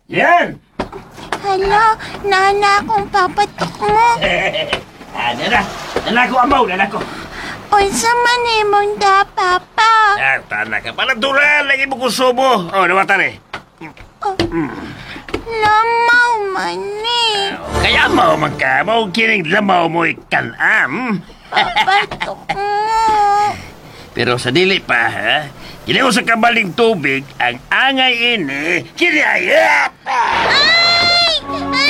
Yan! Hala, nana akong papatok mo. Nalako amaw, nalako. Unsa man imong da, Papa? Tana ka. Paladura, lagi mo kusubo. Oh, nawatan eh. Lamaw man ni. Kaya mo magka, mo kining lamaw mo ikanam. Papatok mo. Pero sa dili pa, ha? Kini ko sa kabaling tubig, ang angay ini, kinayap! Ay!